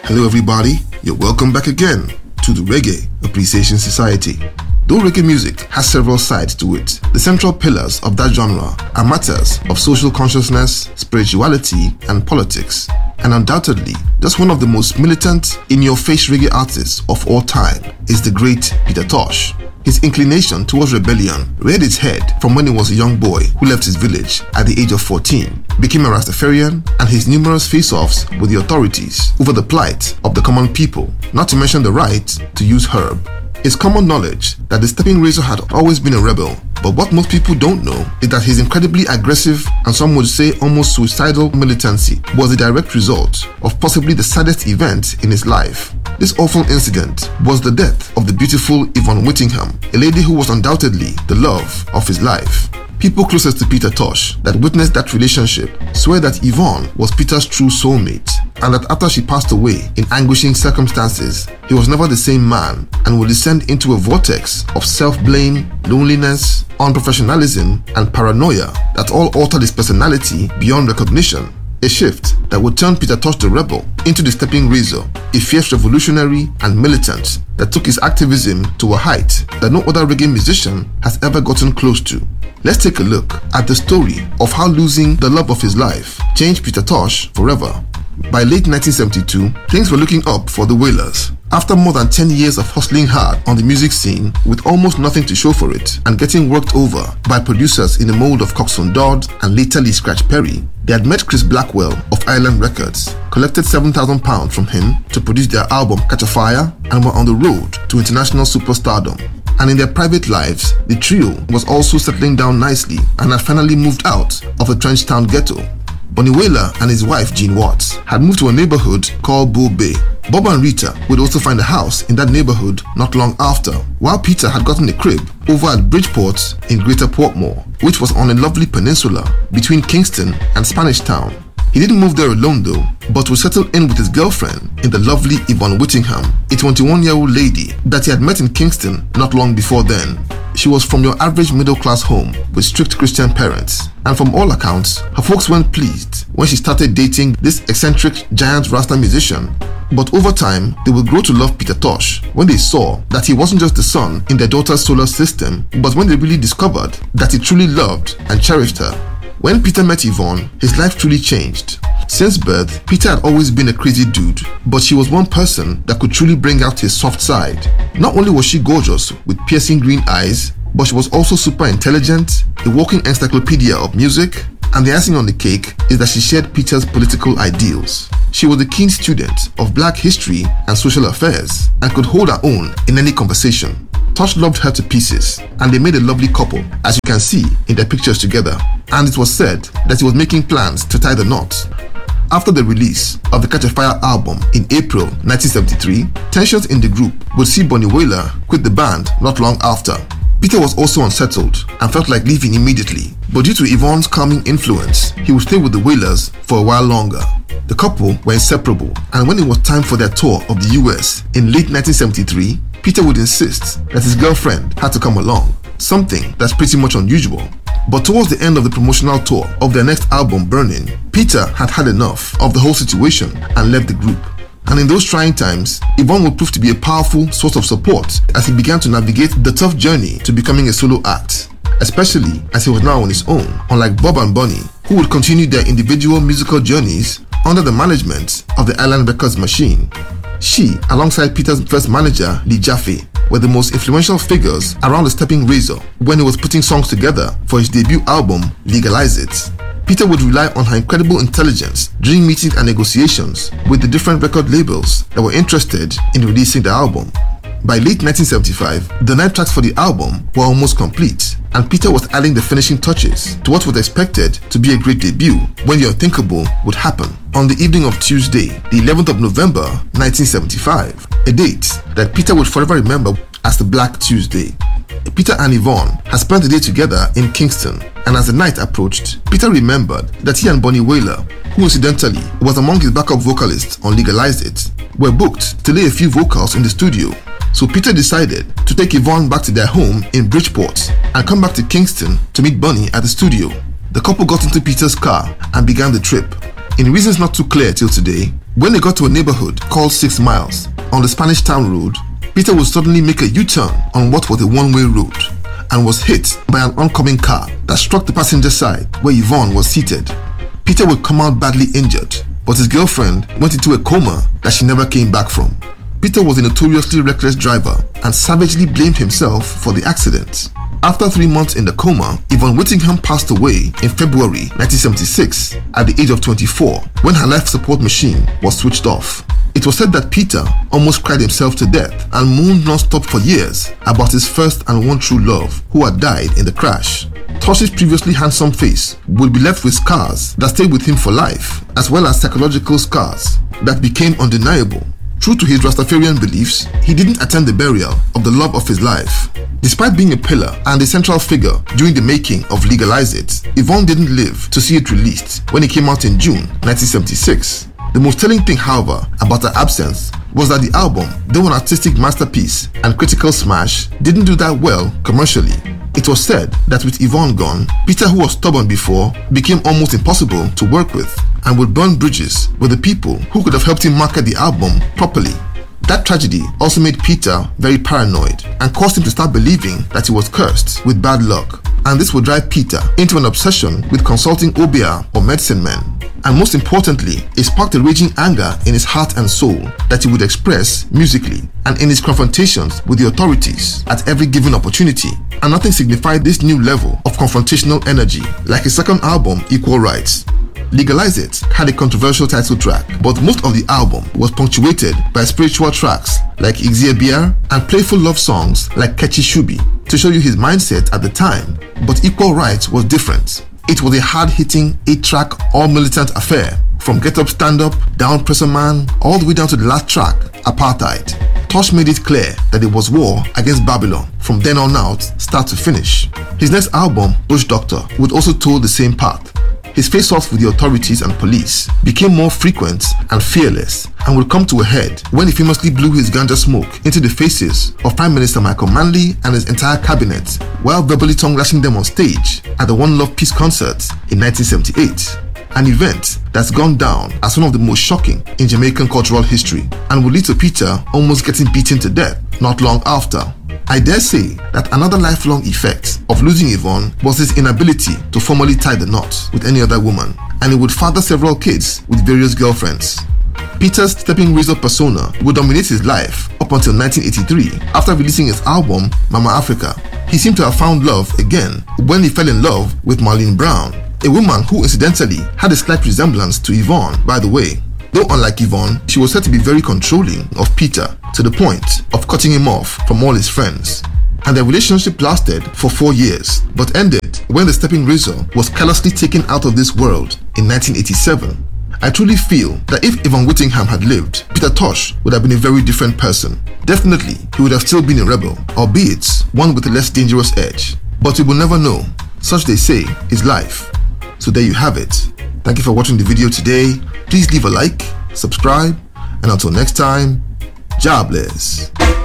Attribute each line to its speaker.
Speaker 1: Hello everybody, you're welcome back again to the Reggae Appreciation Society. Though reggae music has several sides to it, the central pillars of that genre are matters of social consciousness, spirituality, and politics. And undoubtedly, just one of the most militant, in-your-face reggae artists of all time is the great Peter Tosh. His inclination towards rebellion reared its head from when he was a young boy who left his village at the age of 14, became a Rastafarian, and his numerous face-offs with the authorities over the plight of the common people, not to mention the right to use herb. It's common knowledge that the Stepping Razor had always been a rebel, but what most people don't know is that his incredibly aggressive and some would say almost suicidal militancy was a direct result of possibly the saddest event in his life. This awful incident was the death of the beautiful Yvonne Whittingham, a lady who was undoubtedly the love of his life. People closest to Peter Tosh that witnessed that relationship swear that Yvonne was Peter's true soulmate, and that after she passed away in anguishing circumstances, he was never the same man and would descend into a vortex of self-blame, loneliness, unprofessionalism, and paranoia that all altered his personality beyond recognition. A shift that would turn Peter Tosh the rebel into the Stepping Razor, a fierce revolutionary and militant that took his activism to a height that no other reggae musician has ever gotten close to. Let's take a look at the story of how losing the love of his life changed Peter Tosh forever. By late 1972, things were looking up for the Wailers. After more than 10 years of hustling hard on the music scene with almost nothing to show for it and getting worked over by producers in the mold of Coxsone Dodd and later Lee Scratch Perry, they had met Chris Blackwell of Island Records, collected £7,000 from him to produce their album Catch a Fire, and were on the road to international superstardom. And in their private lives, the trio was also settling down nicely and had finally moved out of the Trenchtown ghetto. Bunny Wailer and his wife Jean Watts had moved to a neighborhood called Bull Bay. Bob and Rita would also find a house in that neighborhood not long after, while Peter had gotten a crib over at Bridgeport in Greater Portmore, which was on a lovely peninsula between Kingston and Spanish Town. He didn't move there alone though, but would settle in with his girlfriend in the lovely Yvonne Whittingham, a 21-year-old lady that he had met in Kingston not long before then. She was from your average middle-class home with strict Christian parents, and from all accounts, her folks weren't pleased when she started dating this eccentric giant Rasta musician. But over time, they would grow to love Peter Tosh when they saw that he wasn't just the sun in their daughter's solar system, but when they really discovered that he truly loved and cherished her. When Peter met Yvonne, his life truly changed. Since birth, Peter had always been a crazy dude, but she was one person that could truly bring out his soft side. Not only was she gorgeous with piercing green eyes, but she was also super intelligent, a walking encyclopedia of music, and the icing on the cake is that she shared Peter's political ideals. She was a keen student of black history and social affairs and could hold her own in any conversation. Tosh loved her to pieces, and they made a lovely couple, as you can see in their pictures together, and it was said that he was making plans to tie the knot. After the release of the Catch a Fire album in April 1973, tensions in the group would see Bunny Wailer quit the band not long after. Peter was also unsettled and felt like leaving immediately, but due to Yvonne's calming influence, he would stay with the Wailers for a while longer. The couple were inseparable, and when it was time for their tour of the US in late 1973, Peter would insist that his girlfriend had to come along, something that's pretty much unusual. But towards the end of the promotional tour of their next album, Burning, Peter had had enough of the whole situation and left the group. And in those trying times, Yvonne would prove to be a powerful source of support as he began to navigate the tough journey to becoming a solo act, especially as he was now on his own, unlike Bob and Bunny, who would continue their individual musical journeys under the management of the Island Records machine. She, alongside Peter's first manager, Lee Jaffe, were the most influential figures around the Stepping Razor when he was putting songs together for his debut album, Legalize It. Peter would rely on her incredible intelligence during meetings and negotiations with the different record labels that were interested in releasing the album. By late 1975, the 9 tracks for the album were almost complete, and Peter was adding the finishing touches to what was expected to be a great debut when the unthinkable would happen on the evening of Tuesday, the 11th of November 1975, a date that Peter would forever remember as the Black Tuesday. Peter and Yvonne had spent the day together in Kingston, and as the night approached, Peter remembered that he and Bunny Wailer, who incidentally was among his backup vocalists on Legalize It, were booked to lay a few vocals in the studio. So Peter decided to take Yvonne back to their home in Bridgeport and come back to Kingston to meet Bunny at the studio. The couple got into Peter's car and began the trip. In reasons not too clear till today, when they got to a neighborhood called 6 Miles on the Spanish Town Road, Peter would suddenly make a U-turn on what was a one-way road and was hit by an oncoming car that struck the passenger side where Yvonne was seated. Peter would come out badly injured, but his girlfriend went into a coma that she never came back from. Peter was a notoriously reckless driver and savagely blamed himself for the accident. After 3 months in the coma, Yvonne Whittingham passed away in February 1976 at the age of 24 when her life support machine was switched off. It was said that Peter almost cried himself to death and moaned non-stop for years about his first and one true love who had died in the crash. Tosh's previously handsome face would be left with scars that stayed with him for life, as well as psychological scars that became undeniable. True to his Rastafarian beliefs, he didn't attend the burial of the love of his life. Despite being a pillar and a central figure during the making of Legalize It, Yvonne didn't live to see it released when it came out in June 1976. The most telling thing, however, about her absence was that the album, though an artistic masterpiece and critical smash, didn't do that well commercially. It was said that with Yvonne gone, Peter, who was stubborn before, became almost impossible to work with and would burn bridges with the people who could have helped him market the album properly. That tragedy also made Peter very paranoid and caused him to start believing that he was cursed with bad luck, and this would drive Peter into an obsession with consulting Obia or medicine men. And most importantly, it sparked a raging anger in his heart and soul that he would express musically and in his confrontations with the authorities at every given opportunity. And nothing signified this new level of confrontational energy like his second album, Equal Rights. Legalize It had a controversial title track, but most of the album was punctuated by spiritual tracks like Ixiebier and playful love songs like Kechi Shubi to show you his mindset at the time. But Equal Rights was different. It was a hard-hitting 8-track all-militant affair, from Get Up Stand Up, Down Presser Man, all the way down to the last track, Apartheid. Tosh made it clear that it was war against Babylon from then on out, start to finish. His next album, Bush Doctor, would also toll the same path. His face-offs with the authorities and police became more frequent and fearless and would come to a head when he famously blew his ganja smoke into the faces of Prime Minister Michael Manley and his entire cabinet while verbally tongue-lashing them on stage at the One Love Peace concert in 1978. An event that's gone down as one of the most shocking in Jamaican cultural history and would lead to Peter almost getting beaten to death not long after. I dare say that another lifelong effect of losing Yvonne was his inability to formally tie the knot with any other woman, and he would father several kids with various girlfriends. Peter's stepping razor persona would dominate his life up until 1983 after releasing his album Mama Africa. He seemed to have found love again when he fell in love with Marlene Brown, a woman who incidentally had a slight resemblance to Yvonne, by the way. Though unlike Yvonne, she was said to be very controlling of Peter to the point of cutting him off from all his friends. And their relationship lasted for 4 years, but ended when the stepping razor was callously taken out of this world in 1987. I truly feel that if Yvonne Whittingham had lived, Peter Tosh would have been a very different person. Definitely, he would have still been a rebel, albeit one with a less dangerous edge. But we will never know. Such, they say, is life. So there you have it. Thank you for watching the video today. Please leave a like, subscribe, and until next time, Jah bless.